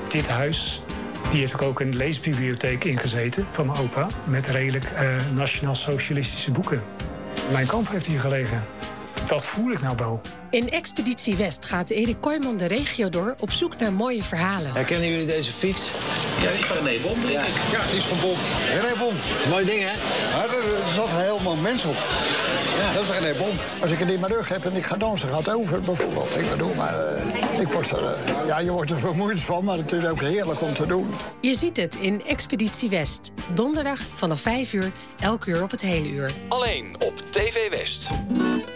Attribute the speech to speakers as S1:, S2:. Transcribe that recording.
S1: Dit huis, die heeft ook een leesbibliotheek ingezeten van mijn opa. Met redelijk nationaal-socialistische boeken. Mijn kamp heeft hier gelegen. Dat voel ik nou wel.
S2: In Expeditie West gaat Erik Kooijman de regio door op zoek naar mooie verhalen.
S3: Herkennen jullie deze fiets?
S4: Ja, die is van René Bom, denk ik.
S5: Ja, die is van Bom. René Bom.
S3: Mooi ding, hè?
S5: Ja, er zat helemaal mens op. Ja. Dat is René Bom.
S6: Als ik het in mijn rug heb en ik ga dansen, gaat het over bijvoorbeeld. Ik bedoel, maar je wordt er vermoeid van, maar het is ook heerlijk om te doen.
S2: Je ziet het in Expeditie West. Donderdag vanaf 5 uur, elk uur op het hele uur.
S7: Alleen op TV West.